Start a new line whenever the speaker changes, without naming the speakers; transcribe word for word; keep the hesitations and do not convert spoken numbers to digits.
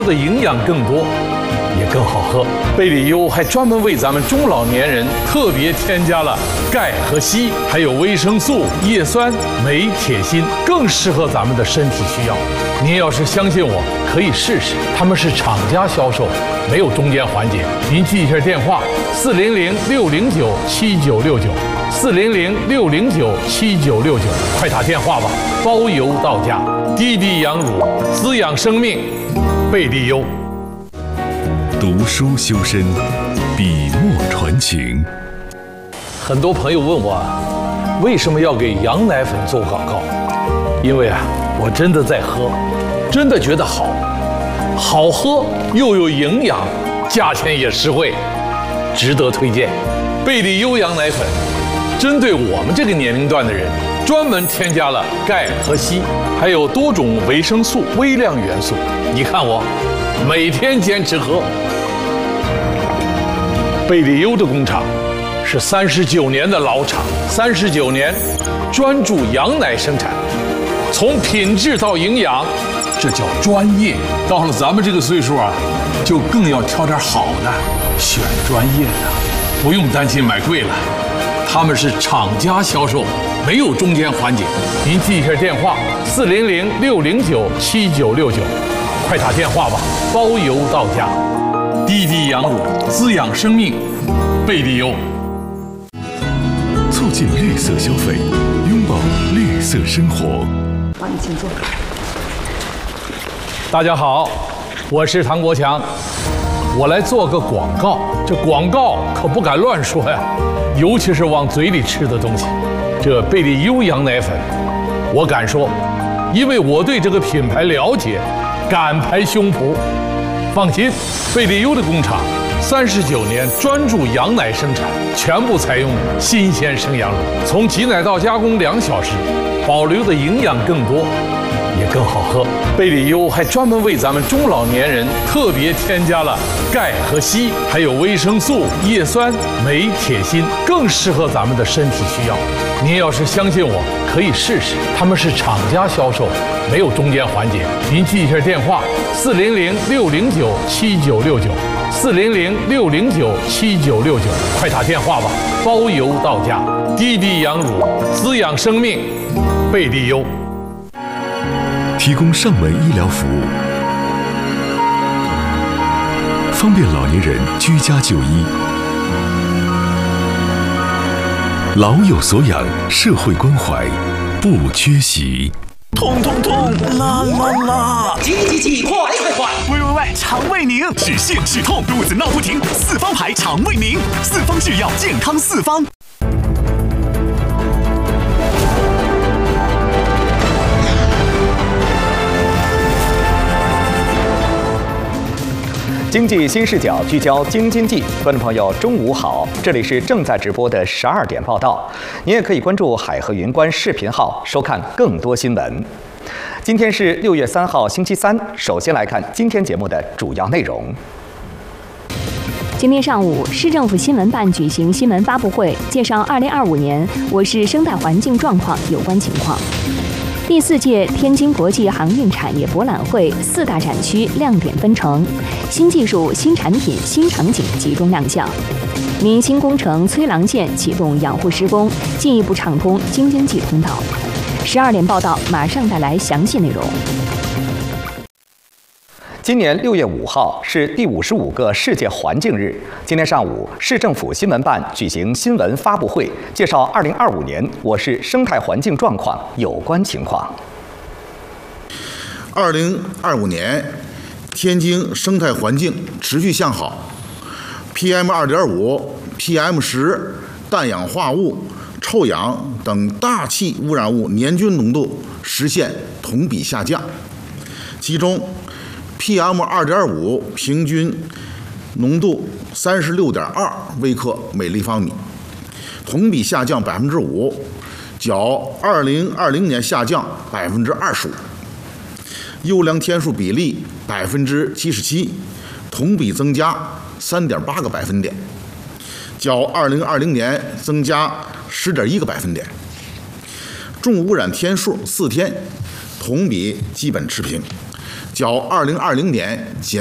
的营养更多，也更好喝。贝里优还专门为咱们中老年人特别添加了钙和硒，还有维生素、叶酸、镁、铁、锌，更适合咱们的身体需要。您要是相信我，可以试试。他们是厂家销售，没有中间环节。您记一下电话：四零零六零九七九六九，四零零六零九七九六九，快打电话吧，包邮到家。滴滴羊乳，滋养生命。贝利优。
读书修身，笔墨传情。
很多朋友问我，为什么要给羊奶粉做广告？因为啊，我真的在喝，真的觉得好，好喝又有营养，价钱也实惠，值得推荐。贝利优羊奶粉，针对我们这个年龄段的人，专门添加了钙和硒，还有多种维生素、微量元素。你看我，每天坚持喝。贝利优的工厂是三十九年的老厂，三十九年专注羊奶生产，从品质到营养，这叫专业。到了咱们这个岁数啊，就更要挑点好的，选专业的，不用担心买贵了。他们是厂家销售，没有中间环节。您记一下电话：四零零六零九七九六九，快打电话吧，包邮到家。滴滴羊乳，滋养生命。贝利优。
促进绿色消费，拥抱绿色生活。
好，你请坐。
大家好，我是唐国强，我来做个广告。这广告可不敢乱说呀，尤其是往嘴里吃的东西。这贝利优羊奶粉，我敢说，因为我对这个品牌了解，敢拍胸脯。放心，贝利优的工厂三十九年专注羊奶生产，全部采用新鲜生羊乳，从挤奶到加工两小时，保留的营养更多，也更好喝。贝利优还专门为咱们中老年人特别添加了钙和硒，还有维生素、叶酸、镁、铁、锌，更适合咱们的身体需要。您要是相信我，可以试试。他们是厂家销售，没有中间环节。您记一下电话：四零零六零九七九六九，四零零六零九七九六九，快打电话吧，包邮到家。滴滴羊乳，滋养生命。贝利优。
提供上门医疗服务，方便老年人居家就医。老有所养，社会关怀不缺席。
痛痛痛，啦啦啦！
急急急，快快快！
喂喂喂，肠胃宁，止泻止痛，肚子闹不停，四方牌肠胃宁，四方制药，健康四方。
经济新视角聚焦京津冀，观众朋友，中午好，这里是正在直播的十二点报道。您也可以关注海河云观视频号，收看更多新闻。今天是六月三号，星期三。首先来看今天节目的主要内容。
今天上午，市政府新闻办举行新闻发布会，介绍二零二五年我市生态环境状况有关情况。第四届天津国际航运产业博览会四大展区亮点纷呈，新技术、新产品、新场景集中亮相。民新工程崔郎线启动养护施工，进一步畅通京津冀通道。十二点报道马上带来详细内容。
今年六月五号是第五十五个世界环境日。今天上午，市政府新闻办举行新闻发布会，介绍二零二五年我市生态环境状况有关情况。
二零二五年，天津生态环境持续向好 ，P M 二点五、P M 十、氮氧化物、臭氧等大气污染物年均浓度实现同比下降，其中 P M 二点五 平均浓度三十六点二微克每立方米，同比下降百分之五，较二零二零年下降百分之二十五。优良天数比例百分之七十七，同比增加三点八个百分点，较二零二零年增加十点一个百分点。重污染天数四天，同比基本持平。 较二零二零年减